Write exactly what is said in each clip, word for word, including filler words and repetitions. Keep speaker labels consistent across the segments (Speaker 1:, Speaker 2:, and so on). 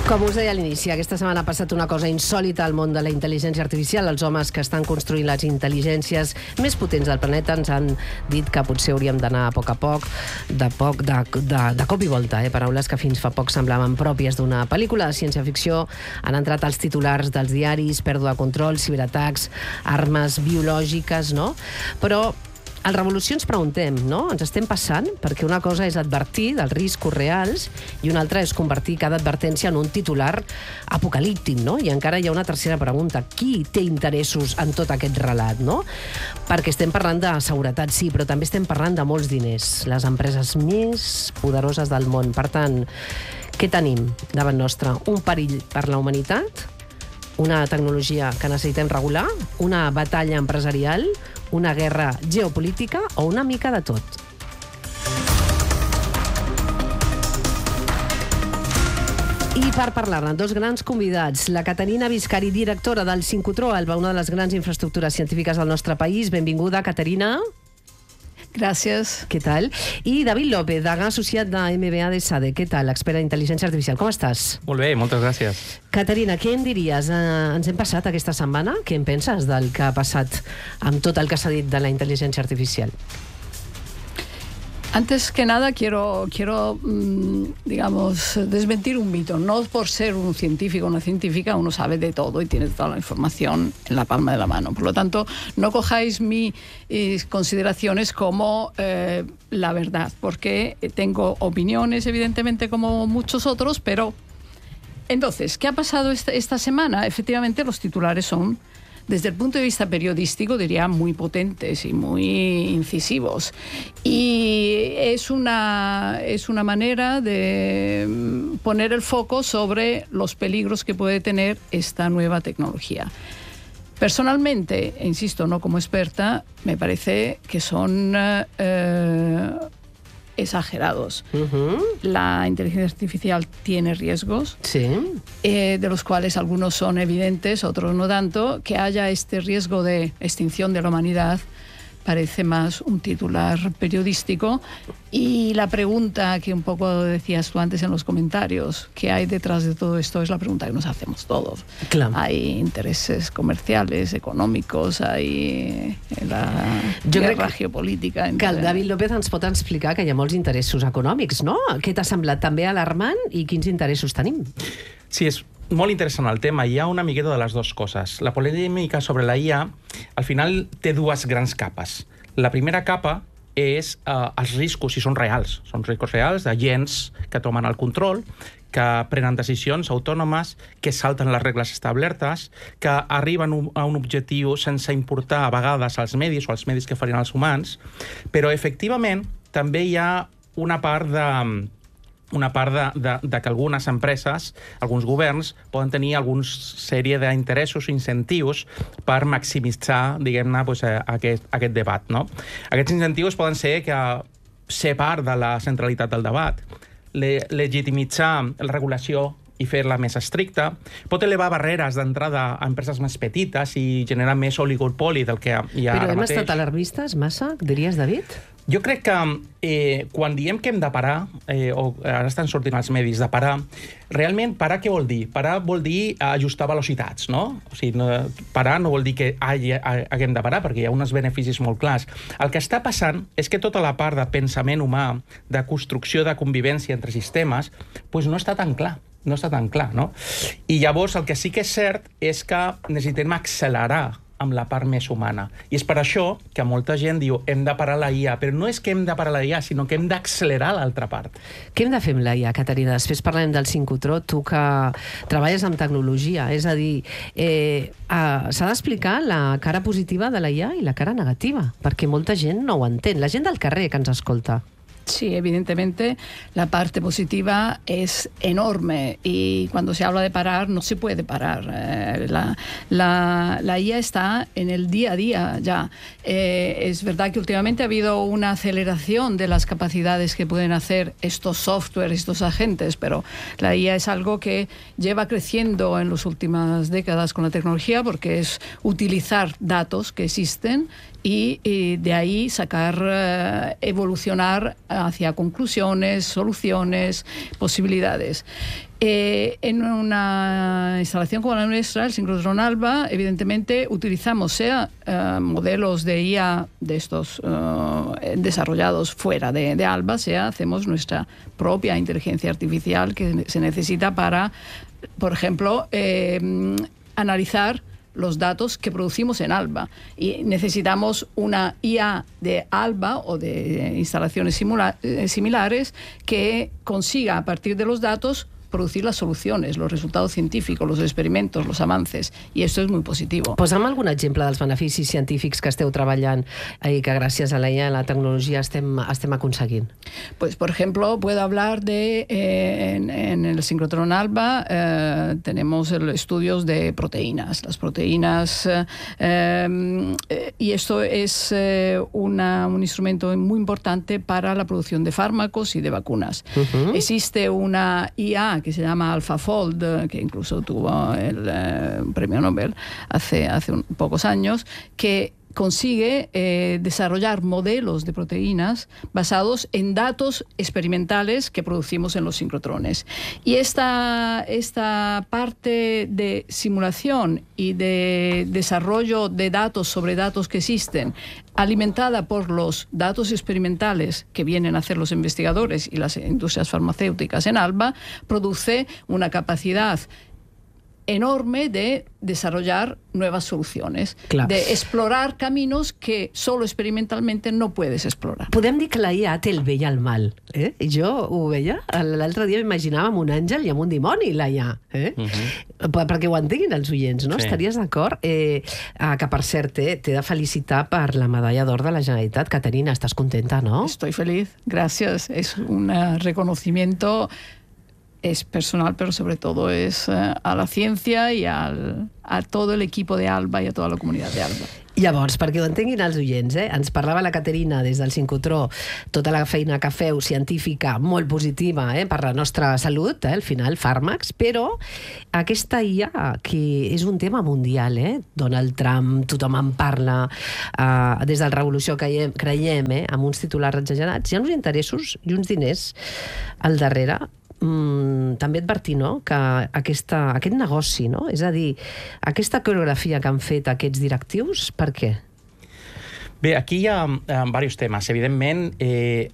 Speaker 1: Com us deia a l'inici, aquesta setmana ha passat una cosa insòlita al món de la intel·ligència artificial. Els homes que estan construint les intel·ligències més potents del planeta ens han dit que potser hauríem d'anar a poc a poc, de, poc, de, de, de cop i volta. Eh? Paraules que fins fa poc semblaven pròpies d'una pel·lícula de ciència-ficció. Han entrat als titulars dels diaris, pèrdua de control, ciberatacs, armes biològiques, no? Però en Revolució ens preguntem, no? Ens estem passant? Perquè una cosa és advertir dels riscos reals i una altra és convertir cada advertència en un titular apocalíptic, no? I encara hi ha una tercera pregunta. Qui té interessos en tot aquest relat, no? Perquè estem parlant de seguretat, sí, però també estem parlant de molts diners. Les empreses més poderoses del món. Per tant, què tenim davant nostre? Un perill per la humanitat? Una tecnologia que necessitem regular? Una batalla empresarial? Una guerra geopolítica o una mica de tot? I per parlar-ne, dos grans convidats. La Caterina Biscari, directora del Sincrotró Alba, una de les grans infraestructures científiques del nostre país. Benvinguda, Caterina.
Speaker 2: Gràcies.
Speaker 1: Què tal? I David López, degà associat de M B A de SADE. Què tal, expert en intel·ligència artificial? Com estàs?
Speaker 3: Molt bé, moltes gràcies.
Speaker 1: Caterina, què em diries? Eh, ens hem passat aquesta setmana? Què en penses del que ha passat amb tot el que s'ha dit de la intel·ligència artificial?
Speaker 2: Antes que nada quiero, quiero digamos, desmentir un mito. No por ser un científico o una científica uno sabe de todo y tiene toda la información en la palma de la mano. Por lo tanto, no cojáis mis consideraciones como eh, la verdad, porque tengo opiniones, evidentemente, como muchos otros, pero... Entonces, ¿qué ha pasado esta, esta semana? Efectivamente, los titulares son, desde el punto de vista periodístico, diría muy potentes y muy incisivos. Y es una, es una manera de poner el foco sobre los peligros que puede tener esta nueva tecnología. Personalmente, e insisto, no como experta, me parece que son eh, exagerados. Uh-huh. La inteligencia artificial tiene riesgos,
Speaker 1: sí.
Speaker 2: eh, de los cuales algunos son evidentes, otros no tanto. Que haya este riesgo de extinción de la humanidad parece más un titular periodístico. Y la pregunta que un poco decías tú antes en los comentarios, ¿qué hay detrás de todo esto? Es la pregunta que nos hacemos todos.
Speaker 1: Claro.
Speaker 2: Hay intereses comerciales, econòmics, hay la
Speaker 1: jo
Speaker 2: guerra
Speaker 1: crec
Speaker 2: geopolítica.
Speaker 1: Que
Speaker 2: entre...
Speaker 1: el David López ens pot explicar que hi ha molts interessos econòmics, no? Què t'ha semblat també alarmant i quins interessos tenim?
Speaker 3: Sí, és molt interessant el tema. Hi ha una miqueta de les dues coses. La polèmica sobre la I A, al final, té dues grans capes. La primera capa és eh, els riscos, si són reals. Són riscos reals d'agents que tomen el control, que prenen decisions autònomes, que salten les regles establertes, que arriben a un objectiu sense importar a vegades als medis o als medis que farien els humans. Però, efectivament, també hi ha una part de... una part de, de, de que algunes empreses, alguns governs, poden tenir alguna sèrie d'interessos, incentius per maximitzar, diguem-ne, doncs, aquest, aquest debat, no? Aquests incentius poden ser que ser part de la centralitat del debat, le, legitimitzar la regulació i fer-la més estricta, pot elevar barreres d'entrada a empreses més petites i generar més oligopoli del que hi ha
Speaker 1: Però
Speaker 3: ara
Speaker 1: hem
Speaker 3: mateix.
Speaker 1: estat alarmistes massa, diries, David?
Speaker 3: Jo crec que eh, quan diem que hem de parar, eh, o ara estan sortint els medis de parar, realment parar què vol dir? Parar vol dir ajustar velocitats, no? O sigui, no, parar no vol dir que hagi, haguem de parar, perquè hi ha uns beneficis molt clars. El que està passant és que tota la part de pensament humà, de construcció de convivència entre sistemes, doncs no està tan clar. no està tan clar, no? I llavors el que sí que és cert és que necessitem accelerar amb la part més humana. I és per això que molta gent diu hem de parar la I A, però no és que hem de parar la I A, sinó que hem d'accelerar l'altra part.
Speaker 1: Què hem de fer amb la I A, Caterina? Després parlem del Sincrotró, tu que treballes amb tecnologia, és a dir, eh, eh, s'ha d'explicar la cara positiva de la I A i la cara negativa, perquè molta gent no ho entén, la gent del carrer que ens escolta.
Speaker 2: Sí, evidentemente la parte positiva es enorme y cuando se habla de parar no se puede parar. Eh, la, la, la I A está en el día a día ya. Eh, es verdad que últimamente ha habido una aceleración de las capacidades que pueden hacer estos software, estos agentes, pero la I A es algo que lleva creciendo en las últimas décadas con la tecnología porque es utilizar datos que existen y, y de ahí sacar, eh, evolucionar hacia conclusiones, soluciones, posibilidades. Eh, en una instalación como la nuestra, el sincrotrón ALBA, evidentemente utilizamos sea eh, modelos de I A de estos eh, desarrollados fuera de, de ALBA, sea hacemos nuestra propia inteligencia artificial que se necesita para, por ejemplo, eh, analizar los datos que producimos en ALBA. Y necesitamos una I A de ALBA o de instalaciones simula- eh, similares que consiga, a partir de los datos, producir les solucions, els resultats científics, els experiments, els avances, i això és molt positiu.
Speaker 1: Posa'm algun exemple dels beneficis científics que esteu treballant i que gràcies a la I A, a la tecnologia, estem, estem aconseguint.
Speaker 2: Pues, por ejemplo, puedo hablar de, eh, en, en el sincrotrón ALBA eh, tenemos el, estudios de proteínas. Las proteínas, eh, eh, y esto es eh, una, un instrumento muy importante para la producción de fármacos y de vacunas. Uh-huh. Existe una I A que se llama AlphaFold, que incluso tuvo el eh, premio Nobel hace, hace un, pocos años, que consigue eh, desarrollar modelos de proteínas basados en datos experimentales que producimos en los sincrotrones. Y esta, esta parte de simulación y de desarrollo de datos sobre datos que existen, alimentada por los datos experimentales que vienen a hacer los investigadores y las industrias farmacéuticas en ALBA, produce una capacidad enorme de desarrollar nuevas soluciones,
Speaker 1: Clar.
Speaker 2: de explorar caminos que solo experimentalmente no puedes explorar.
Speaker 1: Podem dir que la I A té el bé i el mal. Eh? Jo ho veia, l'altre dia m'imaginava amb un àngel i amb un dimoni, la I A. Eh? Uh-huh. Perquè ho entenguin els oients, no? Sí. Estaries d'acord? Eh, que, per cert, eh, t'he de felicitar per la medalla d'or de la Generalitat. Caterina, estàs contenta, no?
Speaker 2: Estoy feliz, gracias. Es un reconocimiento... es personal, pero sobre todo es uh, a la ciencia y al, a todo el equipo de ALBA y a toda la comunidad de ALBA.
Speaker 1: Llavors, perquè ho entenguin els oients, eh? Ens parlava la Caterina des del sincrotró, tota la feina que feu científica molt positiva eh? per la nostra salut, eh? al final fàrmacs, però aquesta I A, que és un tema mundial, eh? Donald Trump, tothom en parla, eh, des del Revolució creiem, creiem eh? amb uns titulars exagerats, hi ha uns interessos i uns diners al darrere. Mm, també advertir no? que aquesta, aquest negoci, no? És a dir, aquesta coreografia que han fet aquests directius, per què?
Speaker 3: Bé, aquí hi ha eh, diversos temes. Evidentment, eh,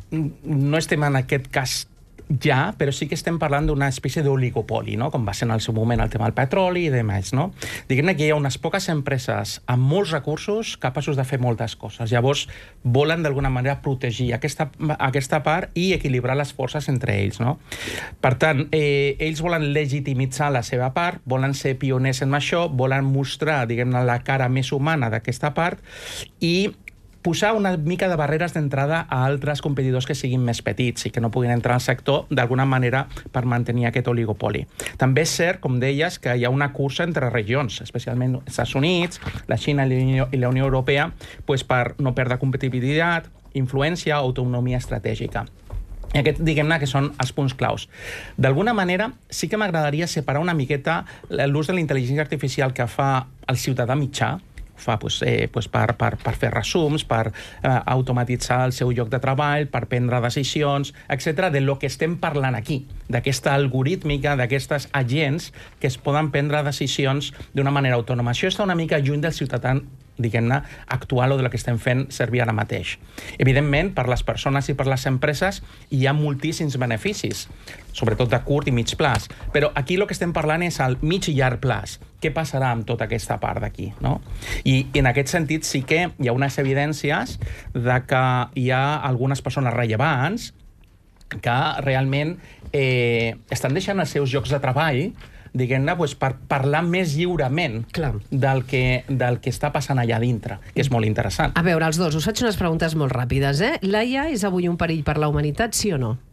Speaker 3: no estem en aquest cas ja, però sí que estem parlant d'una espècie d'oligopoli, no? Com va ser en el seu moment el tema del petroli i demés, no? Diguem-ne que hi ha unes poques empreses amb molts recursos capaços de fer moltes coses. Llavors, volen d'alguna manera protegir aquesta, aquesta part i equilibrar les forces entre ells, no? Per tant, eh, ells volen legitimitzar la seva part, volen ser pioners en això, volen mostrar, diguem-ne, la cara més humana d'aquesta part i posar una mica de barreres d'entrada a altres competidors que siguin més petits i que no puguin entrar al sector d'alguna manera per mantenir aquest oligopoli. També és cert, com deies, que hi ha una cursa entre regions, especialment els Estats Units, la Xina i la Unió Europea, pues per no perdre competitivitat, influència o autonomia estratègica. I aquest, diguem-ne, que són els punts claus. D'alguna manera, sí que m'agradaria separar una miqueta l'ús de la intel·ligència artificial que fa el ciutadà mitjà, fa pues, eh, pues per, per, per fer resums, per eh, automatitzar el seu lloc de treball, per prendre decisions, etcètera, de lo que estem parlant aquí, d'aquesta algorítmica, d'aquestes agents que es poden prendre decisions d'una manera autònoma. Això està una mica lluny del ciutadà, diguem-ne, actual o de la que estem fent servir ara mateix. Evidentment, per les persones i per les empreses hi ha moltíssims beneficis, sobretot de curt i mig plaç. Però aquí el que estem parlant és el mig i llarg plaç. Què passarà amb tota aquesta part d'aquí, no? I, I en aquest sentit sí que hi ha unes evidències de que hi ha algunes persones rellevants que realment eh, estan deixant els seus llocs de treball, diguem-ne, pues, per parlar més lliurement del que, del que està passant allà dintre, que és molt interessant.
Speaker 1: A veure, els dos, us faig unes preguntes molt ràpides. Eh? La I A és avui un perill per la humanitat, sí o no?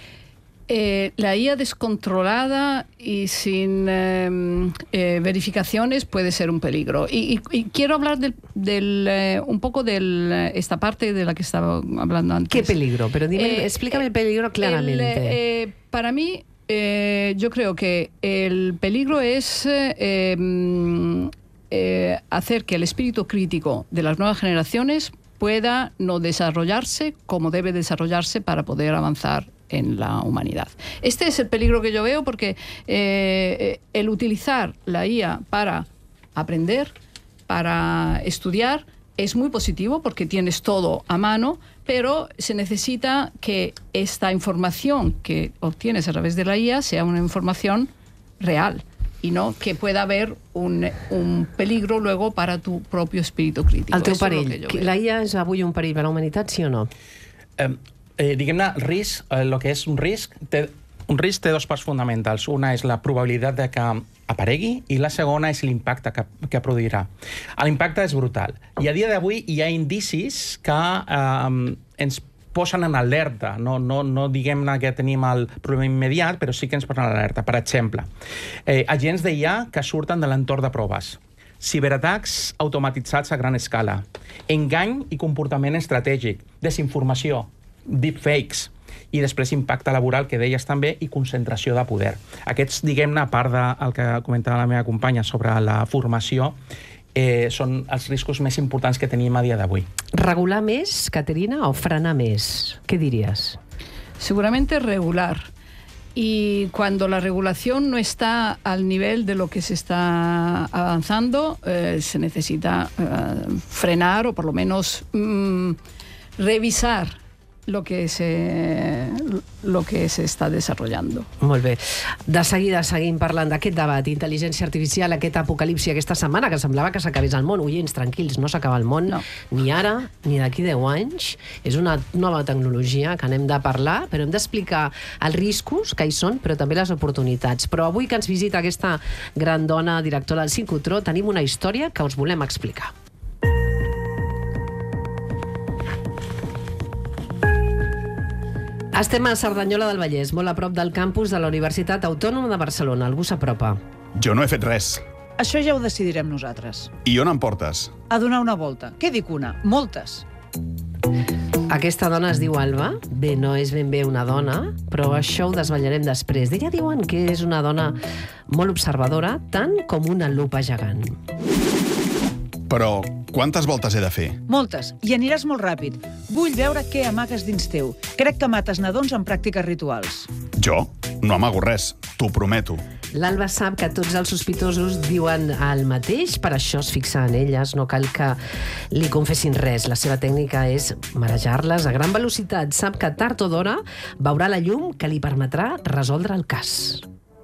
Speaker 2: Eh, la I A descontrolada y sin eh, eh, verificaciones puede ser un peligro. Y, y, y quiero hablar del, del, eh, un poco de esta parte de la que estaba hablando antes.
Speaker 1: ¿Qué peligro? Pero dime, eh, explícame el peligro claramente.
Speaker 2: El, eh, para mí, eh, yo creo que el peligro es eh, eh, hacer que el espíritu crítico de las nuevas generaciones pueda no desarrollarse como debe desarrollarse para poder avanzar en la humanidad. Este es el peligro que yo veo, porque eh, el utilizar la I A para aprender, para estudiar, es muy positivo porque tienes todo a mano, pero se necesita que esta información que obtienes a través de la I A sea una información real y no que pueda haber un, un peligro luego para tu propio espíritu crítico.
Speaker 1: El teu perill. La I A és avui un perill per a la humanitat, sí o no?
Speaker 3: Eh, eh, Diguem-ne, risc, eh, el que és un risc, té, un risc té dos parts fonamentals. Una és la probabilitat de que aparegui i la segona és l'impacte que, que produirà. L'impacte és brutal. I a dia d'avui hi ha indicis que eh, ens posen en alerta. No, no, no diguem-ne que tenim el problema immediat, però sí que ens posen en alerta. Per exemple, eh, agents d'I A que surten de l'entorn de proves, ciberatacs automatitzats a gran escala, engany i comportament estratègic, desinformació, deepfakes, i després impacte laboral, que deies també, i concentració de poder. Aquests, diguem-ne, a part del que comentava la meva companya sobre la formació, eh, són els riscos més importants que tenim a dia d'avui.
Speaker 1: Regular més, Caterina, o frenar més? Què diries?
Speaker 2: Seguramente regular. Y cuando la regulación no está al nivel de lo que se está avanzando, eh, se necesita eh, frenar o por lo menos mm, revisar lo que se, lo que se està desenvolupant.
Speaker 1: Molt bé. De seguida seguim parlant d'aquest debat, intel·ligència artificial, aquest apocalipsi aquesta setmana, que semblava que s'acabés el món. Oients, tranquils, no s'acaba el món, no. Ni ara, ni d'aquí deu anys. És una nova tecnologia que n'hem de parlar, però hem d'explicar els riscos que hi són, però també les oportunitats. Però avui que ens visita aquesta gran dona, directora del Sincrotró, tenim una història que us volem explicar. Estem a Cerdanyola del Vallès, molt a prop del campus de la Universitat Autònoma de Barcelona. Algú s'apropa.
Speaker 4: Jo no he fet res.
Speaker 5: Això ja ho decidirem nosaltres.
Speaker 4: I on em portes?
Speaker 5: A donar una volta. Què dic una? Moltes.
Speaker 1: Aquesta dona es diu Alba. Bé, no és ben bé una dona, però això ho desvetllarem després. D'ella diuen que és una dona molt observadora, tant com una lupa gegant.
Speaker 4: Però quantes voltes he de fer?
Speaker 5: Moltes. I aniràs molt ràpid. Vull veure què amagues dins teu. Crec que mates nadons en pràctiques rituals.
Speaker 4: Jo? No amago res. T'ho prometo.
Speaker 1: L'Alba sap que tots els sospitosos diuen el mateix, per això es fixa en elles. No cal que li confessin res. La seva tècnica és marejar-les a gran velocitat. Sap que tard o d'hora veurà la llum que li permetrà resoldre el cas.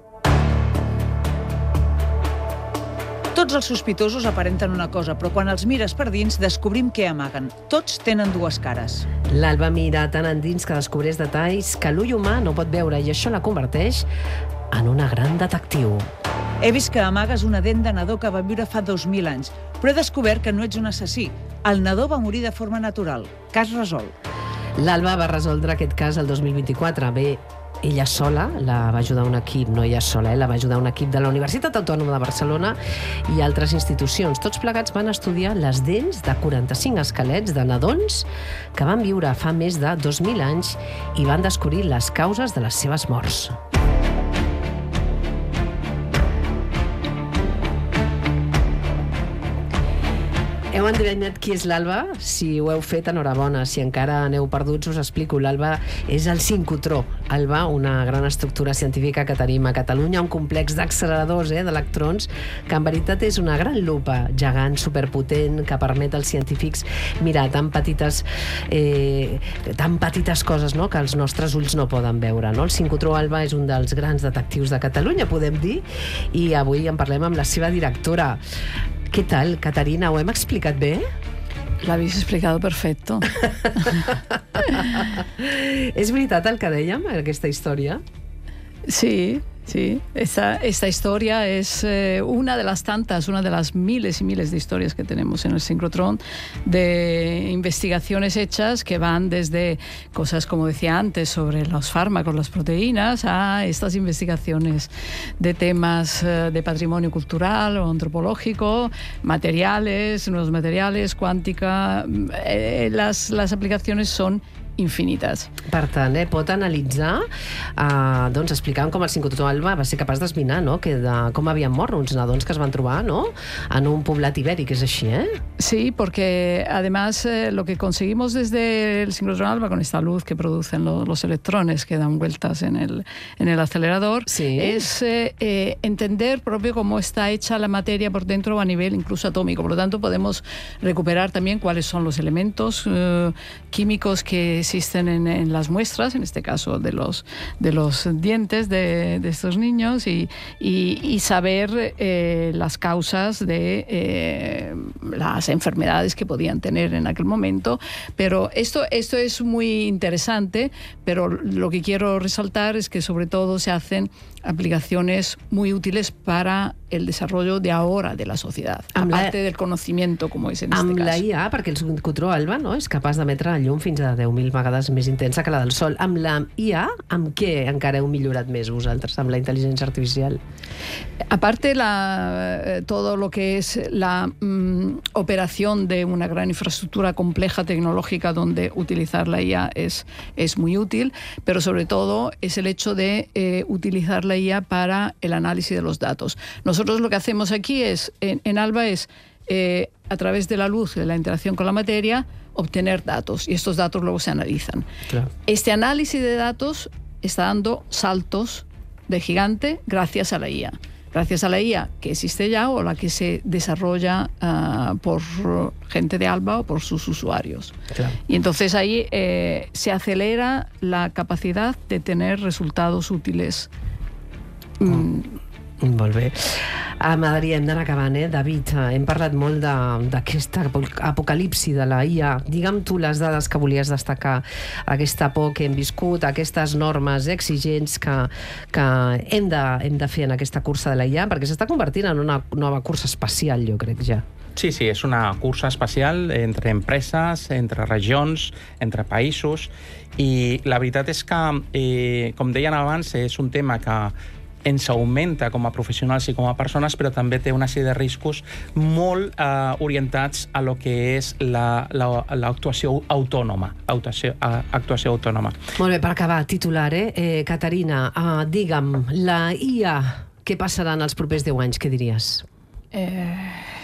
Speaker 5: Tots els sospitosos aparenten una cosa, però quan els mires per dins descobrim què amaguen. Tots tenen dues cares.
Speaker 1: L'Alba mira tan endins que descobreix detalls que l'ull humà no pot veure i això la converteix en una gran detectiu.
Speaker 5: He vist que amagues una dent de nadó que va viure fa dos mil anys, però he descobert que no ets un assassí. El nadó va morir de forma natural. Cas resolt.
Speaker 1: L'Alba va resoldre aquest cas el dos mil vint-i-quatre. Bé, ella sola, la va ajudar un equip, no ella sola, eh? La va ajudar un equip de la Universitat Autònoma de Barcelona i altres institucions. Tots plegats van estudiar les dents de quaranta-cinc esquelets de nadons que van viure fa més de dos mil anys i van descobrir les causes de les seves morts. Heu endevinat qui és l'Alba? Si ho heu fet, enhorabona. Si encara aneu perduts, us explico. L'Alba és el Sincrotró. Alba, una gran estructura científica que tenim a Catalunya, un complex d'acceleradors, eh, d'electrons, que en veritat és una gran lupa gegant, superpotent, que permet als científics mirar tan petites, eh, tan petites coses, no?, que els nostres ulls no poden veure. No? El Sincrotró Alba és un dels grans detectius de Catalunya, podem dir, i avui en parlem amb la seva directora. Què tal, Caterina? Ho hem explicat bé?
Speaker 2: Lo habéis explicado perfecto.
Speaker 1: És veritat el que dèiem, aquesta història?
Speaker 2: Sí, sí. Esta, esta historia es eh, una de las tantas, una de las miles y miles de historias que tenemos en el Sincrotrón, de investigaciones hechas que van desde cosas, como decía antes, sobre los fármacos, las proteínas, a estas investigaciones de temas eh, de patrimonio cultural o antropológico, materiales, nuevos materiales, cuántica. Eh, las, las aplicaciones son infinitats.
Speaker 1: Per tant, eh, pot analitzar, eh, doncs explicant com el sincrotró Alba va ser capaç d'esminar, no?, que de, com havien mort uns nadons que es van trobar, ¿no?, en un poblat ibèric, és així, eh?
Speaker 2: Sí, porque además eh, lo que conseguimos desde el sincrotrón Alba con esta luz que producen lo, los electrones que dan vueltas en el, en el acelerador,
Speaker 1: sí,
Speaker 2: es eh, eh, entender propio cómo está hecha la materia por dentro a nivel incluso atómico. Por lo tanto, podemos recuperar también cuáles son los elementos eh, químicos que existen en, en las muestras, en este caso de los, de los dientes de, de estos niños, y, y, y saber eh, las causas de eh, las enfermedades que podían tener en aquel momento. Pero esto, esto es muy interesante, pero lo que quiero resaltar es que sobre todo se hacen aplicaciones muy útiles para el desarrollo de ahora de la sociedad, aparte del conocimiento, como es en este
Speaker 1: amb
Speaker 2: cas.
Speaker 1: la I A, perquè el sincrotró Alba, no?, és capaç d'emetre la llum fins a deu mil vegades més intensa que la del Sol. Amb la I A, amb què encara heu millorat més vosaltres, amb la intel·ligència artificial?
Speaker 2: Aparte, la, eh, todo lo que es la mm, operación de una gran infraestructura compleja tecnológica donde utilizar la I A es, es muy útil, pero sobre todo es el hecho de eh, utilizar la I A para el análisis de los datos. Nosotros lo que hacemos aquí es, en, en Alba es, eh, a través de la luz, de la interacción con la materia, obtener datos, y estos datos luego se analizan.
Speaker 1: Claro.
Speaker 2: Este análisis de datos está dando saltos de gigante gracias a la I A. Gracias a la I A que existe ya o la que se desarrolla uh, por gente de Alba o por sus usuarios.
Speaker 1: Claro.
Speaker 2: Y entonces ahí eh, se acelera la capacidad de tener resultados útiles.
Speaker 1: Oh.
Speaker 2: Mm.
Speaker 1: Molt bé. Ah, M'agradaria, hem d'anar acabant, eh? David, hem parlat molt d'aquesta apocalipsi de la I A. Digue'm tu les dades que volies destacar, aquesta por que hem viscut, aquestes normes exigents que, que hem, de, hem de fer en aquesta cursa de la I A, perquè s'està convertint en una nova cursa espacial, jo crec, ja.
Speaker 3: Sí, sí, és una cursa espacial entre empreses, entre regions, entre països, i la veritat és que, eh, com deien abans, és un tema que ens augmenta com a professionals i com a persones, però també té una sèrie de riscos molt eh, orientats a lo que és l'actuació la, la, autònoma. Actuació, actuació autònoma.
Speaker 1: Molt bé, per acabar, titular, eh? eh Caterina, eh, digue'm, la I A, què passarà en els propers deu anys, què diries?
Speaker 2: Eh...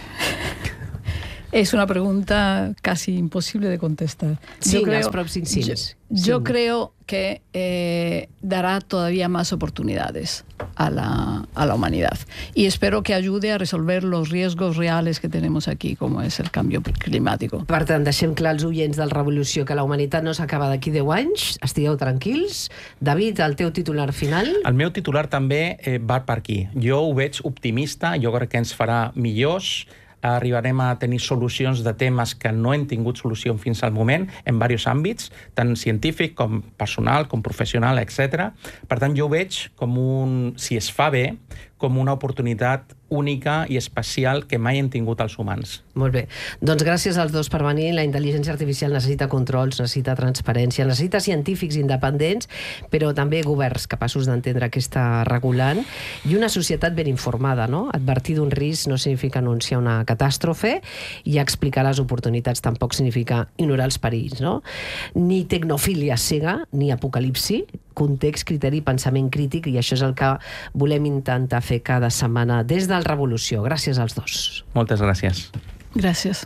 Speaker 2: Es una pregunta casi imposible de contestar.
Speaker 1: Sí,
Speaker 2: yo creo,
Speaker 1: los próximos sí.
Speaker 2: yo, yo creo que eh, dará todavía más oportunidades a la, a la humanidad. Y espero que ayude a resolver los riesgos reales que tenemos aquí, como es el cambio climático.
Speaker 1: Per tant, deixem clar als oients del Revolució que la humanitat no s'acaba d'aquí deu anys. Estigueu tranquils. David, el teu titular final?
Speaker 3: El meu titular també eh, va per aquí. Jo ho veig optimista, jo crec que ens farà millors, arribarem a tenir solucions de temes que no hem tingut solució fins al moment en diversos àmbits, tant científic com personal, com professional, etcètera. Per tant, jo ho veig com un, si es fa bé, com una oportunitat única i especial que mai hem tingut els humans.
Speaker 1: Molt bé. Doncs gràcies als dos per venir. La intel·ligència artificial necessita controls, necessita transparència, necessita científics independents, però també governs capaços d'entendre què està regulant i una societat ben informada, no? Advertir d'un risc no significa anunciar una catàstrofe i explicar les oportunitats tampoc significa ignorar els perills, no? Ni tecnofília cega, ni apocalipsi, context, criteri, pensament crític, i això és el que volem intentar fer cada setmana des del Revolució. Gràcies als dos.
Speaker 3: Moltes gràcies.
Speaker 2: Gràcies.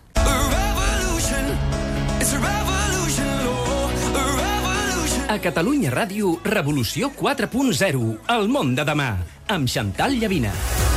Speaker 6: A Catalunya Ràdio, Revolució quatre punt zero, el món de demà, amb Chantal Llavina.